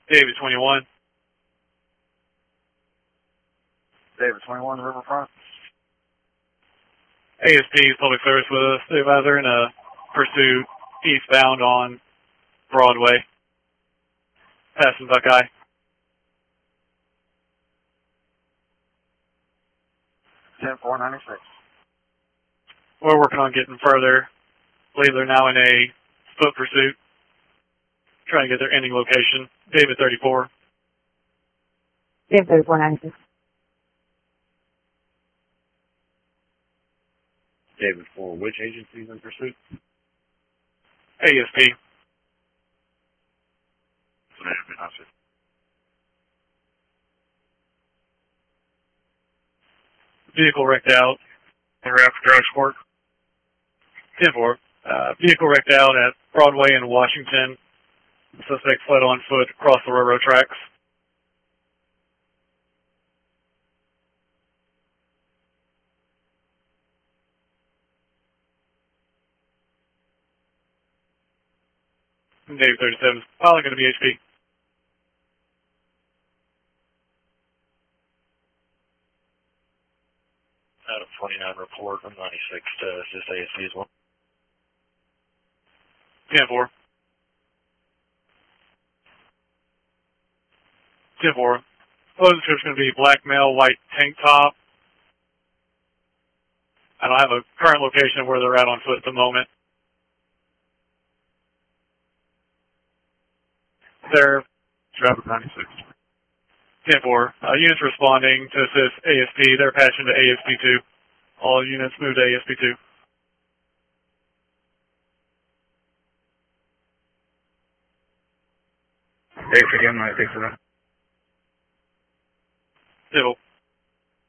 David 21. David 21, Riverfront. ASP Public Service with a supervisor in a pursuit eastbound on Broadway. Passing Buckeye. 10-4-96. We're working on getting further. I believe they're now in a foot pursuit. Trying to get their ending location. David 34. David 3496. David 4, which agencies in pursuit? ASP. Vehicle wrecked out. En route for drug support. 10-4. Vehicle wrecked out at Broadway in Washington. Suspect fled on foot across the railroad tracks. David 37 is probably going to be HP. Adam 29 report from 96 to assist ASP as well. 10-4. 10-4. Closing description is going to be black male, white tank top. I don't have a current location of where they're at on foot at the moment. They're Traffic 96. 10-4. Units responding to assist ASP. They're patching to ASP2. All units move to ASP2. David again, 96 for that. Civil.